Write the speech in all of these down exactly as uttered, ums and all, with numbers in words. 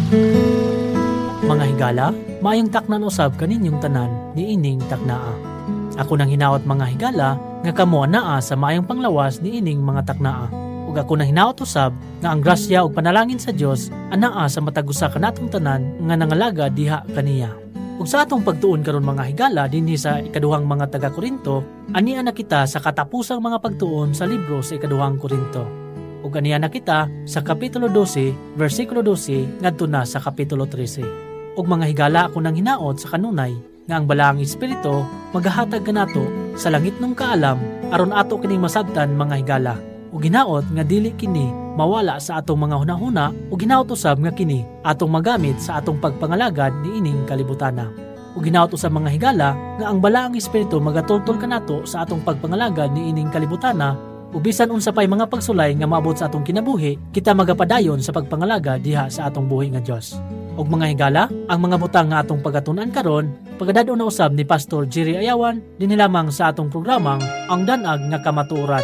Mga higala, maayong taknan usab kaninyong tanan ni ining taknaa. Ako nang hinaot mga higala nga kamo anaa sa maayong panglawas ni ining mga taknaa. Ug ako nang hinaot usab nga ang grasya ug panalangin sa Dios anaa sa matag usa kanatong tanan nga nangalaga diha kaniya. Ug sa atong pagtuon karon mga higala dinhi sa ikaduhang mga taga-Korinto, ania na kita sa katapusang mga pagtuon sa libro sa ikaduhang Korinto. Ug ania na kita sa kapitulo twelve, versikulo twelve ngadto na sa kapitulo thirteen. Ug mga higala ako nang hinaot sa kanunay nga ang balaang espiritu magahatag kanato sa langit ng kaalam aron ato kining masabtan mga higala. Ug hinaot nga dili kini mawala sa atong mga hunahuna ug hinaot usab nga kini atong magamit sa atong pagpangalagad ni ining kalibutana. Ug hinaot usab mga higala nga ang balaang espiritu magatultol kanato sa atong pagpangalagad ni ining kalibutana ug bisan unsa pay mga pagsulay nga maabot sa atong kinabuhi kita magapadayon sa pagpangalaga diha sa atong buhi nga Dios. Og mga higala, ang mga butang nga atong pagatun-an karon, pagadadto na usab ni Pastor Jerry Ayawan dinhi lamang sa atong programang Ang Danag nga Kamatuoran.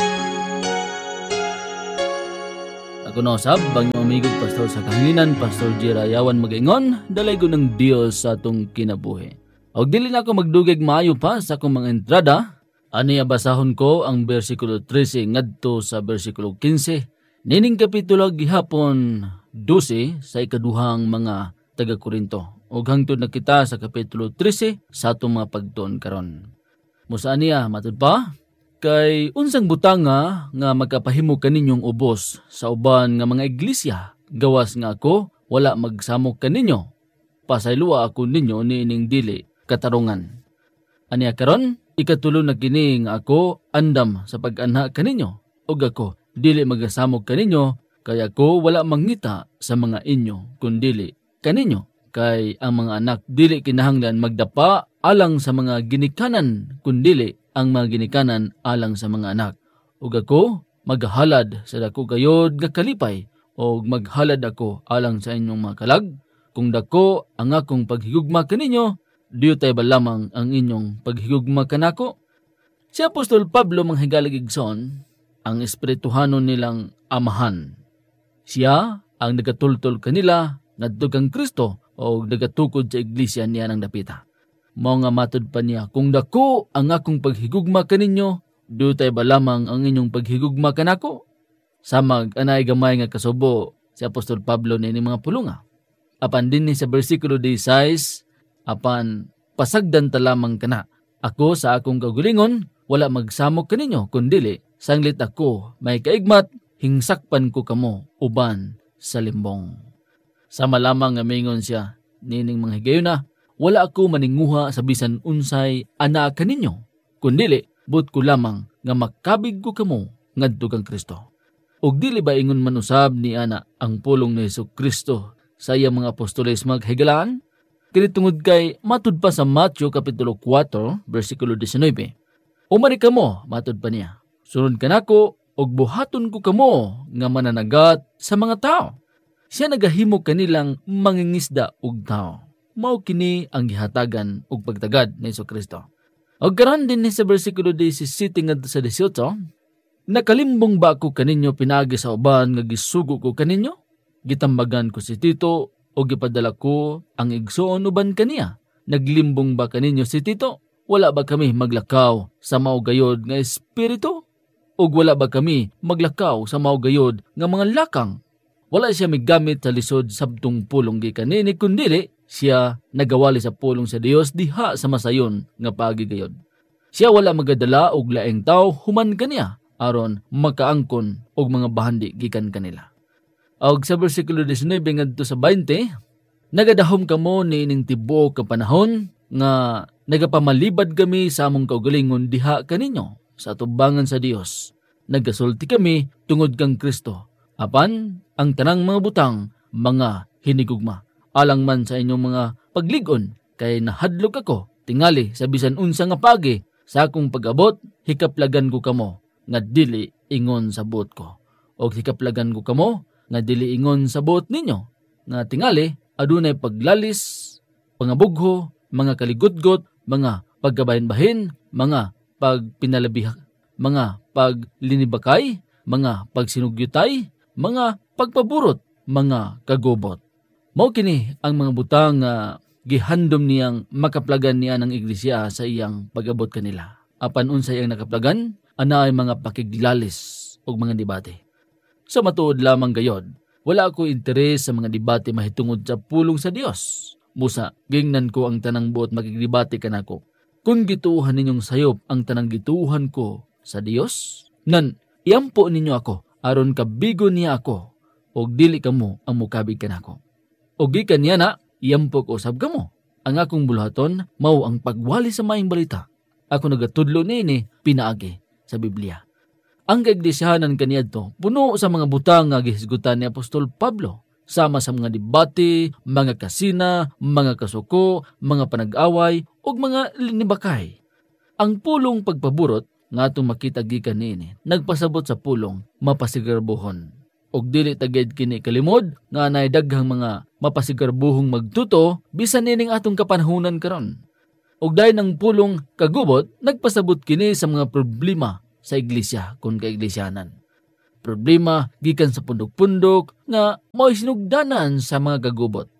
Ako na usab, bang umigod pastor sa kahanginan, Pastor Jerry Ayawan mag-ingon, dalay ko ng Dios sa atong kinabuhi. Og dili na ako magdugay maayo pa sa akong mga entrada, ani basahon ko ang bersikulo thirteen ngadto sa bersikulo fifteen, nining kapitulo gihapon twelve sa ikaduhang mga taga-Korinto. Ug hangtod na kita sa kapitulo thirteen sa atong mga pagtuon karon. Musa niya matud pa kay unsang butanga nga magkapahimo kaninyong ubos sa uban nga mga iglesia, gawas nga ako wala magsamok kaninyo. Pasayloa ako ninyo niining dili katarungan. Aniya karon ikatulo na kini nga ako andam sa pag-anha kaninyo, ug ako dili magasamok kaninyo kay ako wala mangita sa mga inyo kundili kaninyo. Kay ang mga anak dili kinahanglan magdapa alang sa mga ginikanan kundili ang mga ginikanan alang sa mga anak. Ug ako maghalad sa dako gayod nga kalipay ug maghalad ako alang sa inyong mga kalag. Kung dako ang akong paghigugma kaninyo, diyo tay ba lamang ang inyong paghigugma kanako? Si Apostol Pablo manghigalig igsoon ang espirituhanon nilang amahan. Siya ang nagatultol kanila ngadto kang Kristo o nagatukod sa iglesia niya ng dapita. Mao nga matud pa niya, kung dako ang akong paghigugma kaninyo, diyo tay ba lamang ang inyong paghigugma kanako? Samag anay gamay nga kasubo si Apostol Pablo ni mga pulunga. Apan dinhi sa bersikulo sixteen, apan pasagdan ta lamang kana. Ako sa akong kagulingon wala magsamok kaninyo kundili sanglit ako may kaigmat hingsakpan ko kamo uban sa limbong. Sama lamang nga mingon siya nining mga higayuna, wala ako maninguha sa bisan unsay ana kaninyo kundili but ko lamang nga makabig ko kamo ngadto kang Kristo. Og dili ba ingon man usab ni ana ang pulong ni Jesucristo sa iyang mga apostoles maghigalaan? Kini tungod kay matud pa sa Mateo kapitulo four bersikulo nineteen. Umari kamo, matud pa niya. Sunod kanako og buhaton ko kamo nga mananagat sa mga tao. Siya nagahimo kanilang mangingisda og tao. Mao kini ang gihatagan og pagtagad ni Jesucristo. Og karon din ni sa bersikulo seventeen ngadto sa eighteen, nakalimbong ba ko kaninyo pinagi sa uban nga gisugo ko kaninyo? Gitambagan ko si Tito o gipadala ko ang igsoon uban kaniya. Naglimbong ba kaninyo si Tito? Wala ba kami maglakaw sa maugayod nga espiritu? O wala ba kami maglakaw sa maugayod nga mga lakang? Wala siya migamit sa lisod sabtong pulong gikanini kundili siya nagawali sa pulong sa Dios diha sa masayon nga pagigayod. Siya wala magadala og laeng tao human kaniya aron makaangkon og mga bahandi gikan kanila. Og sa bersikulo nineteen ngadto sa twenty, nagadahom kamo niining tibuok ka panahon nga nagapamalibad kami sa among kaugalingon diha kaninyo sa atubangan sa Dios. Nagasulti kami tungod kang Kristo. Apan ang tanang mga butang mga hinigugma. Alang man sa inyong mga pagligon kay nahadlok ako tingali sa bisan unsa nga pagi sa akong pag-abot hikaplagan ko kamo nga dili ingon sa buot ko. O hikaplagan ko kamo nga dili ingon sa buot ninyo nga tingali adunay paglalis, pangabugho, mga kaligutgot, mga pagkabahin-bahin, mga pagpinalabih, mga paglinibakay, mga pagsinugyutay, mga pagpaburot, mga kagubot. Mao kini ang mga butang nga gihandom niyang makaplagan niya ng iglesia sa iyang pag-abot kanila. Apan unsa iyang nakaplagan, ana ay mga pakiglalis o mga debate. Sa matuod lamang gayod, wala ako interes sa mga debate mahitungod sa pulong sa Dios. Musa, gingnan ko ang tanang buot makigdebate kanako. Kung gituuhan ninyong sayop ang tanang gituuhan ko sa Dios, nan iyampo ninyo ako, aron kabigo niya ako, og dili kamo ang mukabig kanako. Og gikan niya na, iyampo ko usab kamo. Ang akong buluhaton, mao ang pagwali sa maayong balita. Ako nagatudlo nini, pinaagi sa Biblia. Ang kaiglesiyahanan kaniadto, puno sa mga butang nga gihisgutan ni Apostol Pablo. Sama sa mga debate, mga kasina, mga kasuko, mga panag-away, o mga linibakay. Ang pulong pagpaburot, nga itong makita gikan niini, nagpasabot sa pulong mapasigarbuhon. Og dili tagid kini kalimod, nga nay daghang mga mapasigarbuhong magtuto, bisan nining atong kapanahunan karon. Og dahil ng pulong kagubot, nagpasabot kini sa mga problema sa iglesia kung kaiglesiyanan. Problema gikan sa pundok-pundok nga mao'y sinugdanan sa mga kagubot.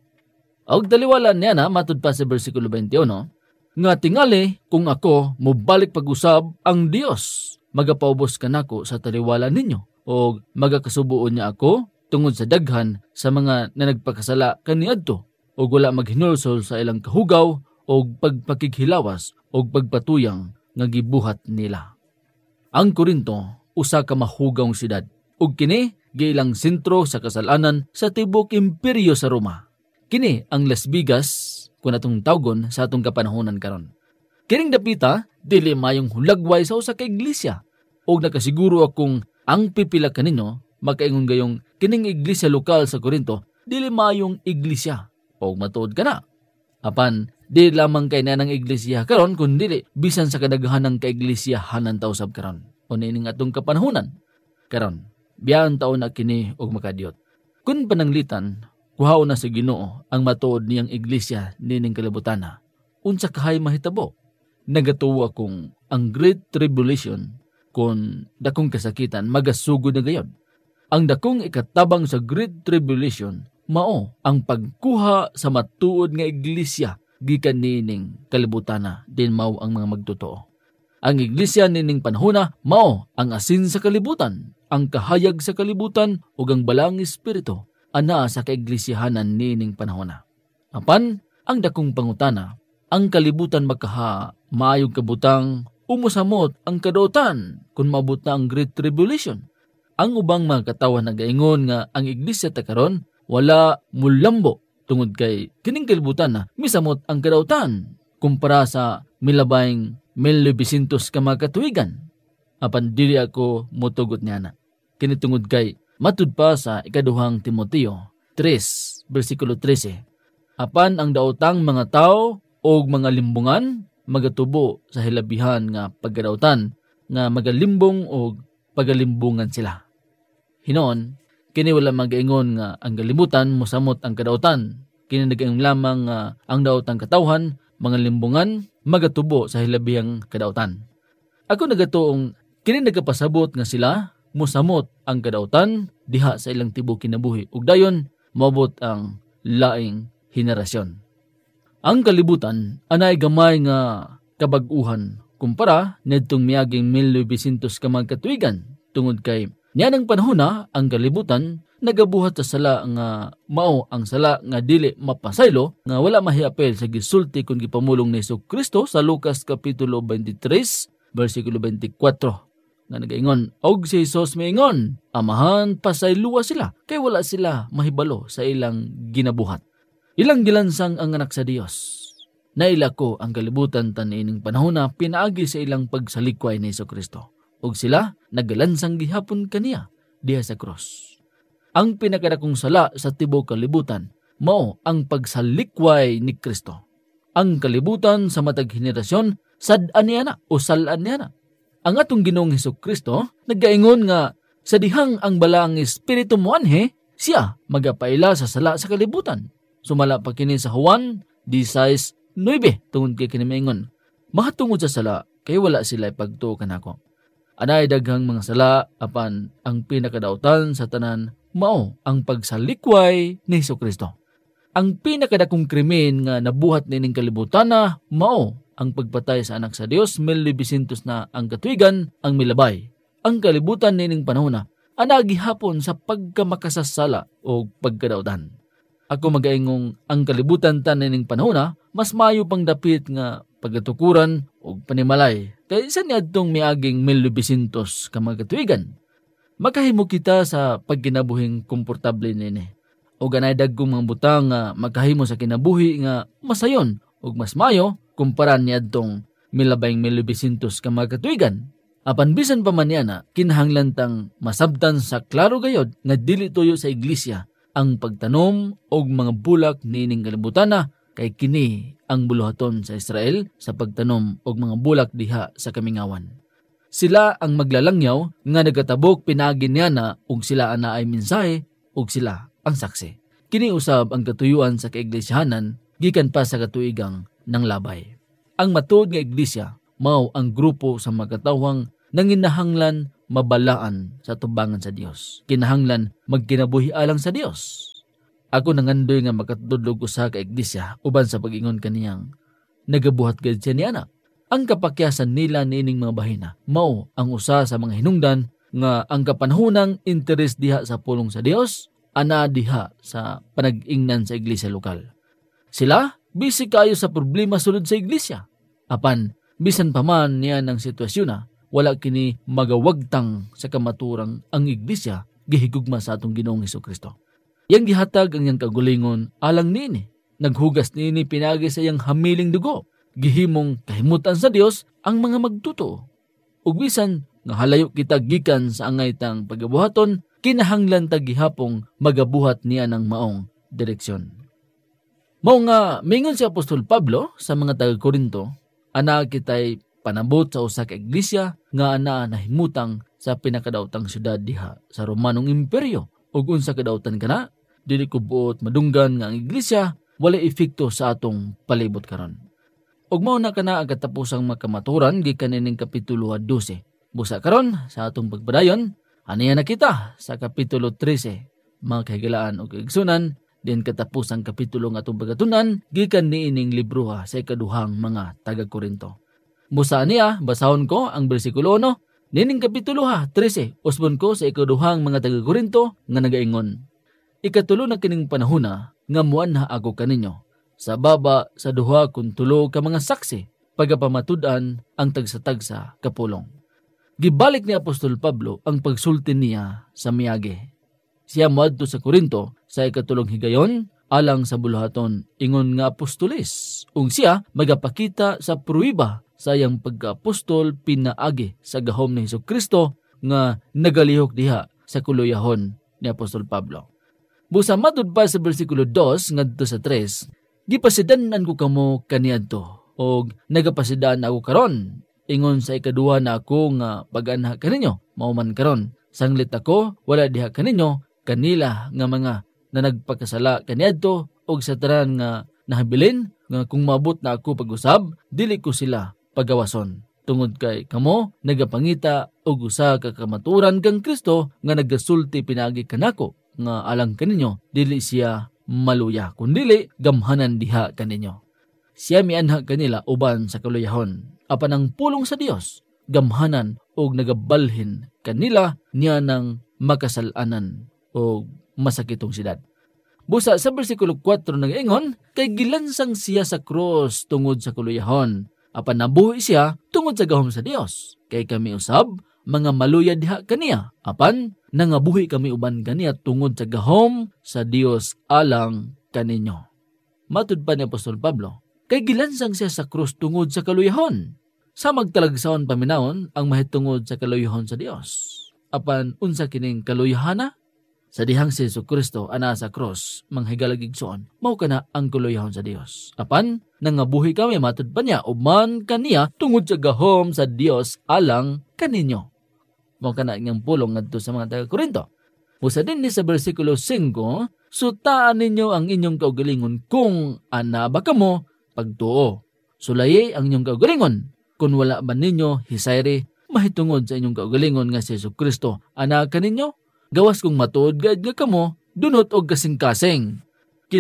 Og daliwala niya na matud pa sa bersikulo twenty-one, nga tingali kung ako mobalik pag-usab ang Dios, magapaubos kanako sa taliwala ninyo o magakasubuon niya ako tungod sa daghan sa mga nanagpakasala kaniadto o wala maghinulsol sa ilang kahugaw o pagpakighilawas o pagpatuyang nga gibuhat nila. Ang Korinto, usa ka mahugawng siyudad, ug kini giilang sentro sa kasalanan sa tibok imperyo sa Roma. Kini ang Las Vegas, kung atong tawgon sa atong kapanahonan karon. Kining dapita, dili mayong hulagway sa usa ka iglesia, ug nakasiguro akong ang pipila kaninyo makaingon gayong kining iglesia lokal sa Korinto, dili mayong iglesia, o matuod ka na. Apan, di lamang kay na ng iglesia karon kundi bisan sa kadaghanang kaiglesiyahanan ta usab karon. O nining atong kapanahunan karon. Biyan taon na kini og makadiyot. Kun pananglitan, kuhaon na sa Ginoo ang matuod niyang iglesia nining kalibutana. Unsa kahay mahitabo? Nagatuo akong ang Great Tribulation kun dakong kasakitan magasugod na gayod. Ang dakong ikatabang sa Great Tribulation mao ang pagkuha sa matuod nga iglesia gikan nining kalibutana din mao ang mga magtotoo. Ang iglesia nining panahona mao ang asin sa kalibutan, ang kahayag sa kalibutan ug ang balang espiritu ana sa kaiglesiyahanan nining panahona. Apan ang dakong pangutana, ang kalibutan magkaha maayong kabutang umusamot ang kadautan kun maabot na ang Great Tribulation. Ang ubang mga katawan nagaingon nga ang iglesia ta karon wala mulambo tungod kay kining kalibutan na misamot ang kadautan kumpara sa milabayng milbisintos ka mga katuigan. Apan dili ako motugot niya na. Kini tungod kay matud pa sa ikaduhang Timoteo three, versikulo thirteen. Apan ang daotang mga tao o mga limbungan magatubo sa hilabihan nga pagkadautan nga magalimbong o pagalimbungan sila. Hinon, kini wala magaingon nga ang galibutan mosamot ang kadautan. Kini nagaingon lamang nga ang daotang katawhan, mga limbungan, magatubo sa hilabihang kadautan. Ako nagatuong kini nagapasabot nga sila mosamot ang kadautan diha sa ilang tibuok kinabuhi ug dayon moabot ang laing henerasyon. Ang kalibutan anay gamay nga kabag-uhan kumpara nidtong miaging milbisintos ka mga katuigan tungod kay niya ng panahona ang kalibutan nagabuhat sa sala nga mao ang sala nga dili mapasaylo nga wala mahiapel sa gisulti kun gipamulong ni Jesucristo sa Lucas kapitulo twenty-three versikulo twenty-four nga nagaingon og si Jesus miingon amahan pasayloa sila kay wala sila mahibalo sa ilang ginabuhat. Ilang gilansang ang anak sa Dios. Naila ko ang kalibutan tan ining panahona pinaagi sa ilang pagsalikway ni Jesucristo. Ug sila nagalansang gihapon kaniya diha sa cross. Ang pinakadakong sala sa tibuok kalibutan mao ang pagsalikway ni Kristo. Ang kalibutan sa matag henerasyon sad-an niya na o salan niya na. Ang atong Ginoong Jesucristo nagaingon nga sa dihang ang balang espiritu moanhe siya magapaila sa sala sa kalibutan. Sumala pa kini sa Juan sixteen nine tungod kay kini maingon mahatungod sa sala kay wala sila ipagtuo kanako. Anay daghang mga sala apan ang pinakadautan sa tanan mao ang pagsalikway ni Jesucristo. Ang pinakadakong krimen nga nabuhat nining kalibutan na mao ang pagpatay sa anak sa Dios, mil libisintos na ang katuigan ang milabay. Ang kalibutan nining panahon na ana gihapon sa pagkamakasasala o pagkadautan. Ako magaingong ang kalibutan tan nining panahon na mas maayo pang dapit nga pagatukuran o panimalay. Kaya isa niadtong miaging mil libisintos ka mga katuigan. Makahimo kita sa pagkinabuhing komportable nini. O ganay dagkong mga butang nga makahimo sa kinabuhi nga masayon o mas mayo kumpara niadtong milabayng mil libisintos ka mga katuigan. Apan bisan pa man niana, kinahanglan tang masabtan sa klaro gayod nga dili tuyo sa iglesia ang pagtanom og mga bulak nining kalibutan na kay kini ang buluhaton sa Israel sa pagtanom og mga bulak diha sa kamingawan. Sila ang maglalangyaw nga nagatabok pinagi niya na ug sila ana ay mensahe ug sila ang saksi. Kini usab ang katuyuan sa kaiglesiyahanan gikan pa sa katuigang ng labay. Ang matuod nga iglesia mao ang grupo sa magkatawhang nanginahanglan mabalaan sa tubangan sa Dios. Kinahanglan magkinabuhi alang sa Dios. Ako nangandoy nga makatudlog usa ka iglesia uban sa pag-ingon kaniyang nagabuhat gid siya ni ana. Ang kapakyasan nila niining mga bahina mao ang usa sa mga hinungdan nga ang kapanahunang interes diha sa pulong sa Dios ana diha sa panag-ingnan sa iglesia lokal. Sila busy kayo sa problema sulod sa iglesia. Apan bisan pa man niya ng sitwasyon na wala kini magawagtang sa kamaturang ang iglesia gihigugma sa atong Ginoong Hesukristo. Yang gihatag ang yang kagulingon alang nini. Naghugas nini pinagi sa yang hamiling dugo. Gihimong kahimutan sa Dios ang mga magtuto. Ug bisan nga halayo kita gikan sa angay tang pagabuhaton, kinahanglan ta gihapong magabuhat niya ng maong direksyon. Mao nga mingon si Apostol Pablo sa mga taga-Korinto, ana kitay panabot sa usa ka iglesia nga ana nahimutang sa pinakadaotang syudad diha sa Romanong Imperyo. Ug unsa kadautan kana? Dili ko buot madunggan nga ang iglesia wala efekto sa atong palibot karon. Ug mao na kana ang katapusang makamaturan gikan ining kapitulo twelve. Busa karon sa atong pagbadayon, aniya na kita sa kapitulo thirteen. Mga kahigalaan ug igsunan, din katapusang kapitulo nga atong pagatunan gikan niining libro sa ikaduhang mga taga-Korinto. Busa niya basahon ko ang bersikulo one, nining kapitulo thirteen. Usbon ko sa ikaduhang mga taga-Korinto nga nagaingon, ikatulo na kining panahona nga muan na ako kaninyo. Sa baba sa duha kun tulo ka mga saksi, pagapamatud-an ang tagsa-tagsa kapulong. Gibalik ni Apostol Pablo ang pagsulti niya sa miyagi. Siya moadto sa Korinto sa ikatulong higayon, alang sa buluhaton, ingon nga apostolis. Ung siya magapakita sa pruiba sa iyang pagka-apostol pinaagi sa gahom ni Hesukristo nga nagalihok diha sa kuluyahon ni Apostol Pablo. Busa matud pa sa bersikulo two ngadto sa three, gipasidanan ko kamo kaniadto og nagapasidaan ako karon. Ingon sa ikaduha na ako nga pag-anha kaninyo, mauman karon. Sanglit ako, wala diha kaninyo, kanila nga mga na nagpakasala kaniadto og sa tanan nga nahabilin nga kung maabot na ako pag-usab, dili ko sila pagawason. Tungod kay kamo nagapangita og usa ka kamaturan kang Kristo nga nagasulti pinagi kanako nga alang kaninyo, dili siya maluya, kundili gamhanan diha kaninyo. Siya mianha kanila uban sa kaluyahon. Apan ang pulong sa Dios, gamhanan og nagabalhin kanila niya ng makasalanan o masakitong sidad. Busa sa bersikulo four nag-ingon, kay gilansang siya sa cross tungod sa kaluyahon. Apan nabuhi siya tungod sa gahom sa Dios. Kay kami usab, mga maluya diha kaniya. Apan nangabuhi kami uban kaniya tungod sa gahom sa Dios alang kaninyo. Matud pa ni Apostol Pablo, kay gilansang siya sa krus tungod sa kaluyahon. Sa magtalagsaon paminawon ang mahitungod sa kaluyahon sa Dios. Apan unsa kining kaluyahana? Sa dihang si Hesukristo ana sa krus manghigalagigsoon, mao kana ang kaluyahon sa Dios. Apan nangabuhi kami matud pa niya uban kaniya tungod sa gahom sa Dios alang kaninyo. Mao kana ang pulong ngadto sa mga taga-Korinto. Busa din ni sa bersikulo five, sutaan ninyo ang inyong kaugalingon kung ana ba kamo pagtuo. Sulayi ang inyong kaugalingon kung wala ba ninyo hisayri mahitungod sa inyong kaugalingon nga si Hesukristo ana kaninyo. Gawas kong matuod gayud nga kamo dunot og kasing-kasing. Kini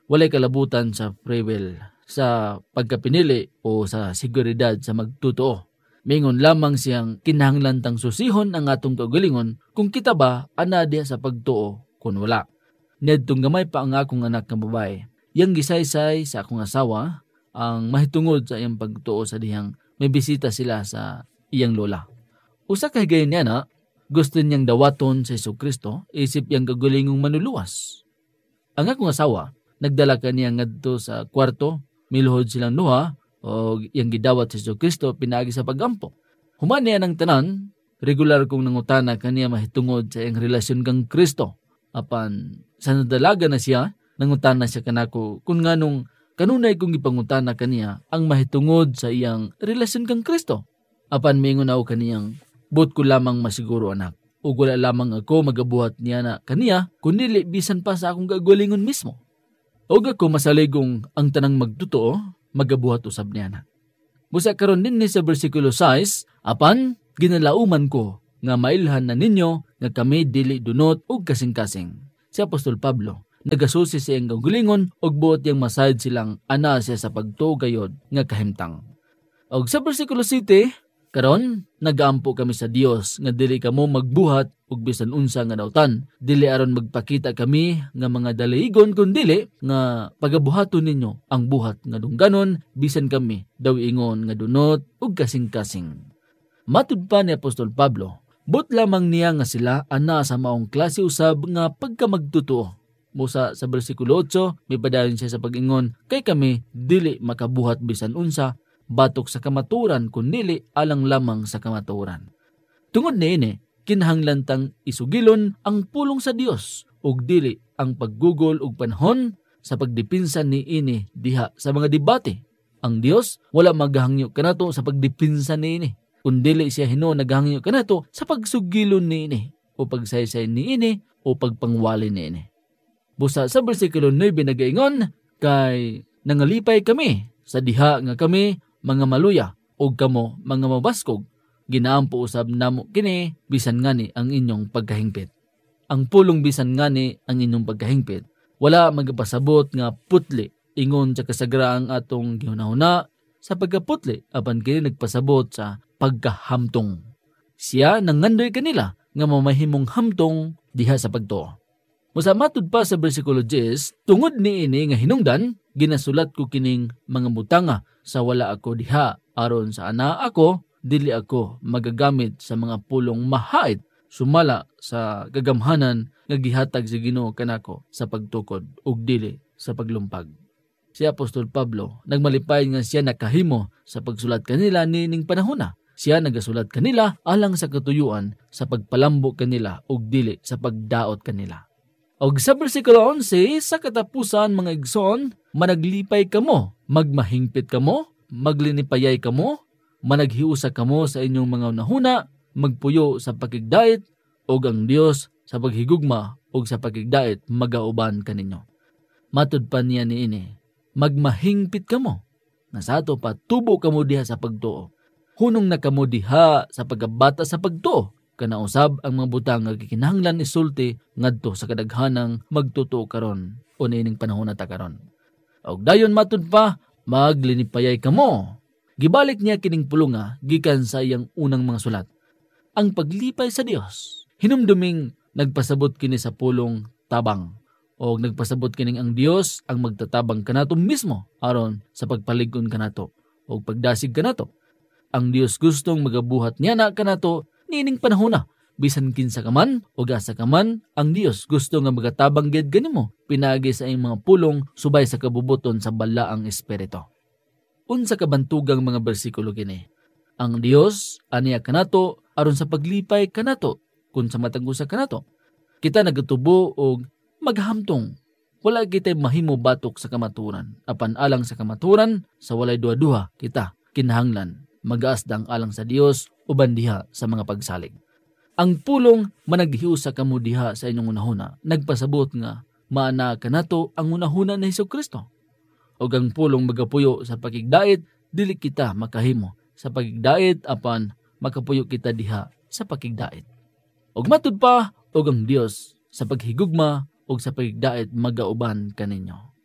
walay kalabutan sa free will, sa pagkapinili o sa seguridad sa magtotoo. Mingon lamang siyang kinahanglan tang susihon ang atong kaugalingon kung kita ba ana diha sa pagtuo kun wala. Nedtong gamay pa ang akong anak nga babae. Yang gisaysay sa akong asawa ang mahitungod sa iyang pagtuo sa dihang may bisita sila sa iyang lola. Usa ka higayon niya na, gusto niyang dawaton sa Jesucristo, isip iyang kagulingong manuluwas. Ang akong asawa, nagdala ka niya ngadto sa kwarto, miluhod silang duha, o iyang gidawat sa Jesucristo pinaagi sa pagampo. Human niya ng tanan, regular kong nangutana kaniya mahitungod sa iyang relasyon kang Kristo. Apan, sa nadalaga na siya, nangutana siya kanako kung nganong kanunay kong ipangutana kaniya ang mahitungod sa iyang relasyon kang Kristo. Apan mingon ako kaniyang, but ko lamang masiguro anak, o wala lamang ako magabuhat niya na kaniya, kundi bisan pa sa akong gagalingon mismo. O ako masaligong ang tanang magtotoo, magabuhat usab niya na. Musa karon din ni sa versikulo six, apan ginalauman ko nga mailhan na ninyo nga kami dili dunot og kasing-kasing. Si Apostol Pablo nagasusi sa iyang gagalingon og buot yang masayod silang ana siya sa pagtugayod nga kahimtang. Og sa versikulo seven, karon nagaampo kami sa Dios nga dili kamo magbuhat ug bisan unsa nga dautan, dili aron magpakita kami nga mga daligon kun dili nga pagabuhaton ninyo ang buhat nga dungganon bisan kami daw ingon nga dunot ug kasing-kasing. Matud pa ni Apostol Pablo, but lamang niya nga sila ana sa maong klase usab nga pagkamagtotoo. Musa sa bersikulo eight, may padayon siya sa pag-ingon, kay kami dili makabuhat bisan unsa batok sa kamaturan kundi alang lamang sa kamaturan. Tungod niini, kinahanglan tang isugilon ang pulong sa Dios ug dili ang paggugol og panahon sa pagdipinsa niini diha sa mga debate. Ang Dios wala maghangyo kanato sa pagdipinsa niini, kundi siya hino naghangyo kanato sa pagsugilon niini o pagsaysay niini o pagpangwali niini. Busa sa bersikulo nine nagaingon, kay nangalipay kami sa diha nga kami mga maluya og kamo mga mabaskog, ginaampo usab namo kini bisan ngani ang inyong pagkahingpit. Ang pulong bisan ngani ang inyong pagkahingpit, wala magapasabot nga putli ingon sa kasagraang atong gihunahuna sa pagkaputli apan kini nagpasabot sa pagkahamtong. Siya nangandoy kanila nga mamahimong hamtong diha sa pagtuo. Musa matud pa sa bersikulo ten, tungod niini nga hinungdan, ginasulat ko kining mga butanga sa wala ako diha, aron sa ana ako, dili ako magagamit sa mga pulong mahait, sumala sa gagamhanan nga gihatag sa Ginoo kanako sa pagtukod ug dili sa paglumpag. Si Apostol Pablo nagmalipay nga siya nakahimo sa pagsulat kanila nining panahona. Siya nagasulat kanila alang sa katuyuan sa pagpalambo kanila ug dili sa pagdaot kanila. Og sa bersikulo eleven, sa katapusan mga igsoon, managlipay kamo, magmahingpit kamo, maglinipayay kamo, managhiusa kamo sa inyong mga unahuna, magpuyo sa pakigdait, og ang Dios sa paghigugma og sa pakigdait magauban kaninyo. Matud pa niya niini, magmahingpit kamo, na sa ato pa tubo kamo diha sa pagtuo. Hunong na kamo diha sa pagabata sa pagtuo. Kanausab ang mga butang nga gikinahanglan isulti ngadto sa kadaghanang magtutuo karon o nining panahon nata karon. Og dayon matud pa, maglinipayay kamo. Gibalik niya kining pulunga gikan sa iyang unang mga sulat. Ang paglipay sa Dios, hinumduming nagpasabot kini sa pulong tabang. O nagpasabot kining ang Dios ang magtatabang kanato mismo aron sa pagpalig-on kanato o pagdasig kanato. Ang Dios gustong magabuhat niya na kanato nining panahon na, bisan kinsa ka man o gasa ka man, ang Dios gusto nga magatabang gid kanimo pinagi sa iyang mga pulong subay sa kabubuton sa balaang espiritu. Unsa kabantugang mga bersikulo kini. Ang Dios aniya kanato aron sa paglipay kanato kun sa matag usa kanato. Kita nagatubo og maghamtong. Wala kita mahimo batok sa kamaturan. Apan alang sa kamaturan, sa walay duha-duha kita kinahanglan magaasdang alang sa Dios uban diha sa mga pagsalig. Ang pulong managhiusa kamo diha sa inyong unahuna, nagpasabot nga maana kanato ang unahuna ni Hesukristo. Og ang pulong magapuyo sa pakigdait, dili kita makahimo sa pakigdait apan makapuyo kita diha sa pakigdait. Og matud pa, og ang Dios sa paghigugma og sa pakigdait magauban kaninyo.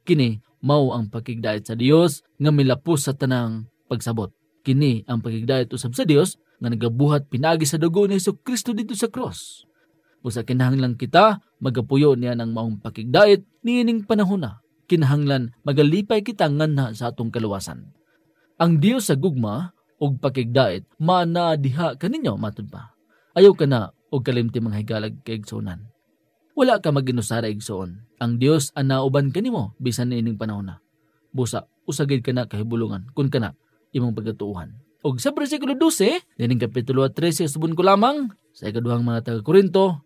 Kini mao ang pakigdait sa Dios nga milapos sa tanang pagsabot. Kini ang pakigdait usab sa Dios nga nagabuhat pinagi sa dugo ni Jesucristo dito sa cross. Busa kinahanglan kita magapuyo niya ng maong pakigdait niining panahon na. Kinahanglan magalipay kita nganha sa atong kaluwasan. Ang Dios sa gugma og pakigdait maana diha kaninyo matud pa. Ayaw ka na og kalimti mga higalag kay igsunan. Wala ka maginusara igsoon. Ang Dios anauban kanimo bisan niining panahon na. Busa usagid ka na kahibulungan kun kana imong pagatuuhan. Og sa bersikulo twelve, dining kapitulo thirteen subon ko lamang sa ikaduhang mga taga-Korinto,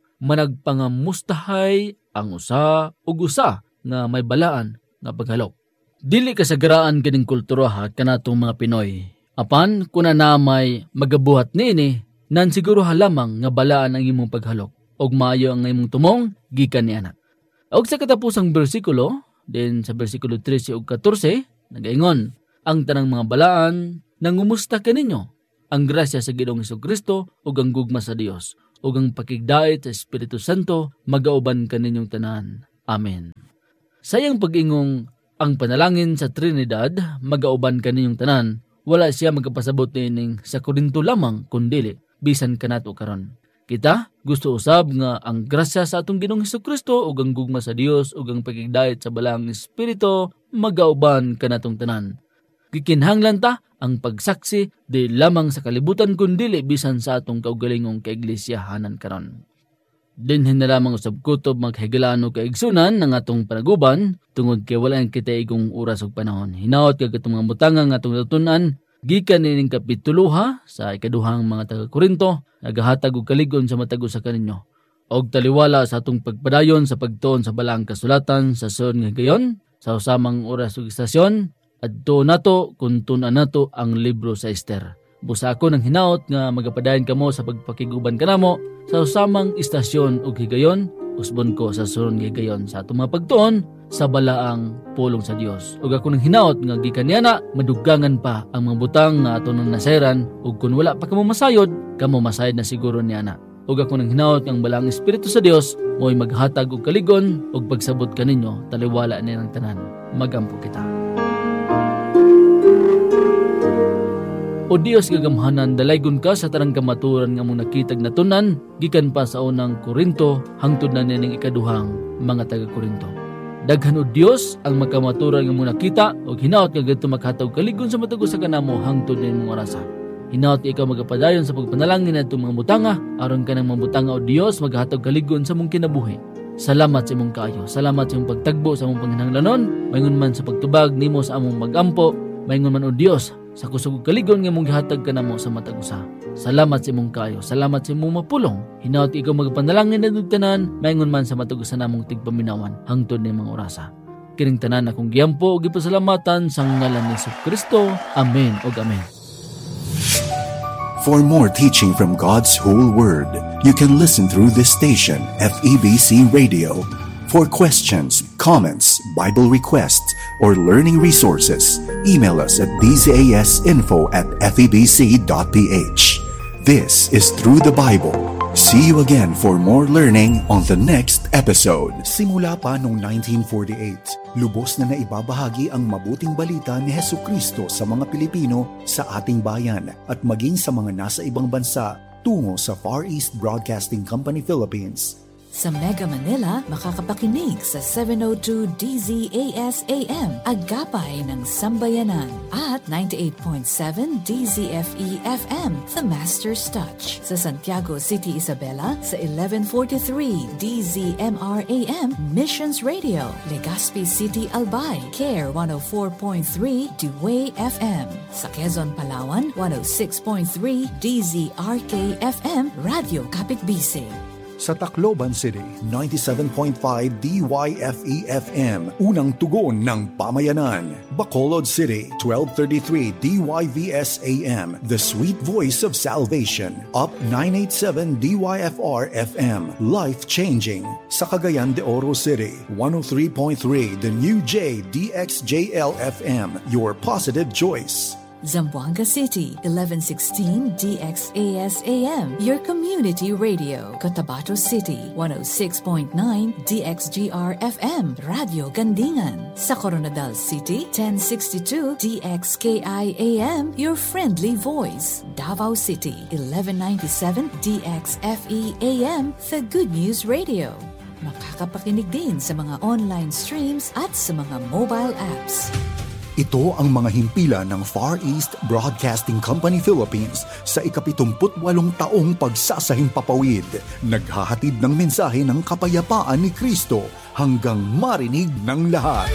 managpangamustahay ang usa ug usa nga may balaan nga paghalok. Dili kasagaraan kining kultura ha kanatong mga Pinoy. Apan kuna na may magabuhat niini, nan siguro halamang nga balaan ang imong paghalok og maayo ang imong tumong gikan niana. Og sa katapusang bersikulo, din sa bersikulo thirteen ug fourteen, nagaingon, ang tanang mga balaan nangumusta kaninyo ang grasya sa Ginoong Jesucristo ug ang gugma sa Dios ug ang pakigdait sa Espiritu Santo magauban kaninyong tanan. Amen. Sayang pag-ingong ang panalangin sa Trinidad magauban kaninyong tanan, wala siya magkapasabot nining sa Korinto lamang kundili bisan kanato karon. Kita gusto usab nga ang grasya sa atong Ginoong Jesucristo ug ang gugma sa Dios ug ang pakigdait sa Balaang Espiritu magauban kanatong tanan. Gikinahanglan ta ang pagsaksi di lamang sa kalibutan kundili bisan sa atong kaugalingong kaiglesiyahanan karon. Dinhin na lamang usab kutob maghigalaan og kaigsunan ng atong panaguban tungod kay wala ang kita igong oras ug panahon. Hinaot kag atong mga butanga nga atong natunan gikan nining kapitulo ha sa ikaduhang mga taga-Korinto, nagahatag og kaligon sa matag usa kaninyo. Og taliwala sa atong pagpadayon sa pagtuon sa Balaang Kasulatan sa sunod nga gayon sa usamang oras ug istasyon. Adto nato kung tun-an nato ang libro sa Esther. Busa ako ng hinaot nga magapadayon kamo sa pagpakiguban kanamo sa usamang istasyon ug higayon. Usbon ko sa sunod nga higayon sa atong mga pagtuon sa balaang pulong sa Dios. Ug ako ng hinaot nga gikan niana madugangan pa ang mga butang nga ato nang nasayran ug kun wala pa kamo masayod, kamo masayod na siguro niana. Ug ako ng hinaot ang Balaang Espiritu sa Dios mo'y maghatag og kaligon ug pagsabot kaninyo taliwala ni ng tanan. Magampo kita. O Dios gagamhanan, dalaygon ka sa tanang kamaturan nga mong nakitag natunan, gikan pa sa unang Korinto, hangtod na nining ikaduhang mga taga-Korinto. Daghan o Dios ang magkamaturan nga mong nakita, o hinaot nga ganito makataw kaligon sa matago sa kanamo hangtod na mong orasa. Hinaot ikaw magapadayon sa pagpanalangin na itong mga butanga, aron ka ng mga butanga o Dios maghatag kaligon sa mong kinabuhi. Salamat sa imong kaayo, salamat sa imong pagtagbo sa among panginahanglanon, maingon man sa pagtubag nimo sa among magampo, maingon man o Dios, sa kusog kaligon nga mong gihatag kanamo sa matag usa. Salamat sa imong kaayo, salamat sa imong mapulong. Hinaot ikaw magapanalangin na tanan, maingon man sa matag usa namong tigpaminawan hangtod ni mga orasa. Kining tanan akong giyampo ug gipasalamatan sa ngalan ni Jesucristo. Amen ug amen. For more teaching from God's whole word, you can listen through this station, F E B C Radio. For questions, comments, Bible requests, or learning resources, email us at b z a s info at f e b c dot p h. This is Through the Bible. See you again for more learning on the next episode. Simula pa noong nineteen forty-eight, lubos na naibabahagi ang mabuting balita ni Jesucristo sa mga Pilipino sa ating bayan at maging sa mga nasa ibang bansa tungo sa Far East Broadcasting Company Philippines. Sa Mega Manila, makakapakinig sa seven oh two D Z A S A M, Agapay ng Sambayanan, at ninety-eight point seven D Z F E F M, The Master's Touch. Sa Santiago City, Isabela, sa eleven forty-three D Z M R A M, Missions Radio. Legazpi City, Albay, Care one oh four point three Dewey F M. Sa Quezon, Palawan, one oh six point three D Z R K F M, Radio Kapitbisig. Sa Tacloban City, ninety-seven point five D Y F E F M, unang tugon ng pamayanan. Bacolod City, twelve thirty-three D Y V S A M, the sweet voice of salvation. Up nine eighty-seven D Y F R F M, life-changing. Sa Cagayan de Oro City, one oh three point three The New J D X J L F M, your positive choice. Zamboanga City, eleven sixteen D X A S A M, your community radio. Cotabato City, one oh six point nine D X G R F M, Radio Gandingan. Sa Coronadal City, ten sixty-two D X K I A M, your friendly voice. Davao City, eleven ninety-seven D X F E A M, The Good News Radio. Makakapakinig din sa mga online streams at sa mga mobile apps. Ito ang mga himpilan ng Far East Broadcasting Company Philippines sa ikapitumput walong taong pagsasahing papawid. Naghahatid ng mensahe ng kapayapaan ni Kristo hanggang marinig ng lahat.